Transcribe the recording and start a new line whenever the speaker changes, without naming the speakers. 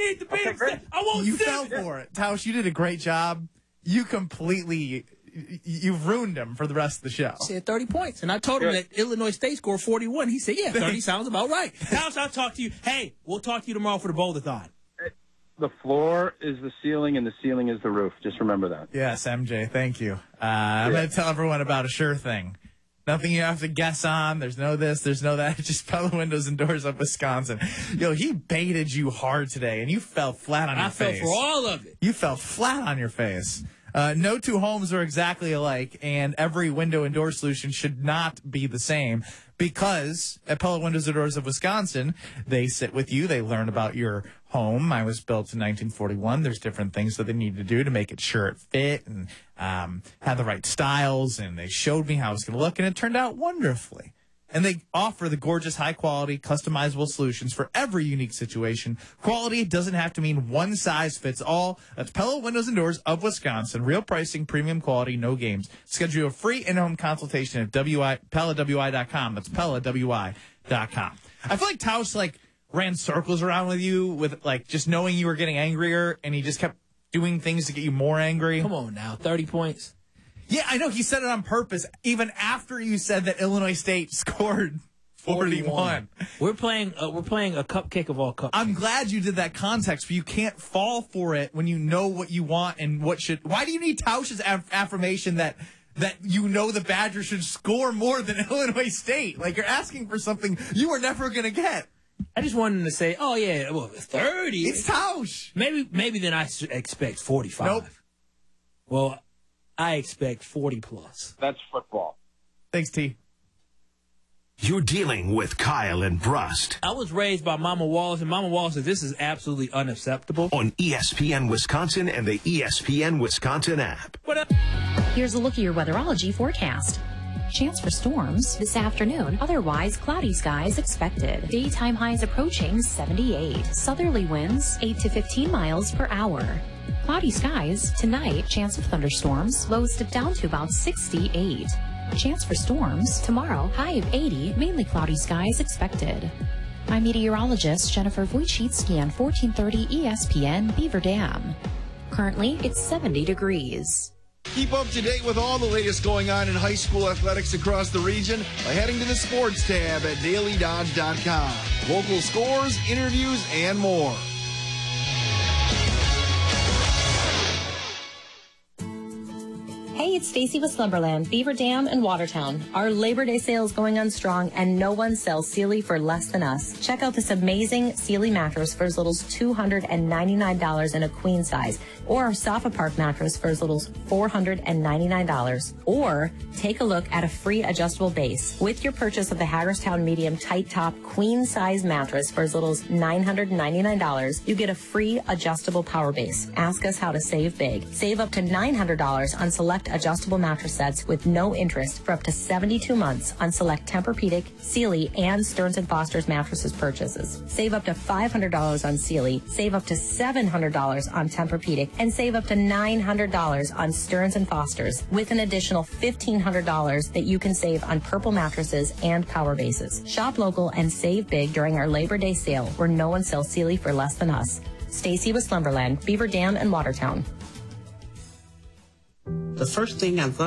ain't the big. I won't.
You fell for it, Tausch. You did a great job. You completely. You've ruined him for the rest of the show.
He said 30 points, and I told him that Illinois State scored 41. He said, yeah, 30 sounds about right. Tausch, I'll talk to you. Hey, we'll talk to you tomorrow for the Bowl-a-thon.
The floor is the ceiling, and the ceiling is the roof. Just remember that.
Yes, MJ, thank you. I'm going to tell everyone about a sure thing. Nothing you have to guess on. There's no this, there's no that. Just Pella Windows and Doors of Wisconsin. Yo, he baited you hard today, and you fell flat on your face.
I fell for all of it.
You fell flat on your face. No two homes are exactly alike, and every window and door solution should not be the same because at Pella Windows and Doors of Wisconsin, they sit with you. They learn about your home. I was built in 1941. There's different things that they need to do to make it sure it fit and have the right styles, and they showed me how it was going to look, and it turned out wonderfully. And they offer the gorgeous, high-quality, customizable solutions for every unique situation. Quality doesn't have to mean one size fits all. That's Pella Windows and Doors of Wisconsin. Real pricing, premium quality, no games. Schedule a free in-home consultation at PellaWI.com. That's PellaWI.com. I feel like Tausch, ran circles around with you with, just knowing you were getting angrier, and he just kept doing things to get you more angry.
Come on now, 30 points.
Yeah, I know. He said it on purpose, even after you said that Illinois State scored 41.
We're playing a cupcake of all cupcakes.
I'm glad you did that context, but you can't fall for it when you know what you want and what should. Why do you need Tausch's affirmation that you know the Badgers should score more than Illinois State? You're asking for something you were never going to get.
I just wanted to say, oh, yeah, well, 30.
It's Tausch.
Maybe then I expect 45.
Nope.
Well, I expect 40+.
That's football.
Thanks, T.
You're dealing with Kyle and Brust.
I was raised by Mama Wallace, and Mama Wallace said this is absolutely unacceptable.
On ESPN Wisconsin and the ESPN Wisconsin app.
What up?
Here's a look at your weatherology forecast. Chance for storms this afternoon. Otherwise, cloudy skies expected. Daytime highs approaching 78. Southerly winds 8 to 15 miles per hour. Cloudy skies tonight. Chance of thunderstorms. Lows dip down to about 68. Chance for storms tomorrow. High of 80. Mainly cloudy skies expected. I'm meteorologist Jennifer Wojcicki on 1430 ESPN Beaver Dam. Currently, it's 70 degrees.
Keep up to date with all the latest going on in high school athletics across the region by heading to the sports tab at dailydodge.com. Local scores, interviews, and more.
Hey, it's Stacy with Slumberland, Beaver Dam, and Watertown. Our Labor Day sale is going on strong, and no one sells Sealy for less than us. Check out this amazing Sealy mattress for as little as $299 in a queen size, or our Sofa Park mattress for as little as $499. Or take a look at a free adjustable base. With your purchase of the Hagerstown Medium Tight Top queen size mattress for as little as $999, you get a free adjustable power base. Ask us how to save big. Save up to $900 on select adjustable mattress sets with no interest for up to 72 months on select Tempur-Pedic, Sealy, and Stearns & Foster's mattresses purchases. Save up to $500 on Sealy, save up to $700 on Tempur-Pedic, and save up to $900 on Stearns & Foster's, with an additional $1,500 that you can save on Purple mattresses and power bases. Shop local and save big during our Labor Day sale, where no one sells Sealy for less than us. Stacy with Slumberland, Beaver Dam, and Watertown.
The first thing I thought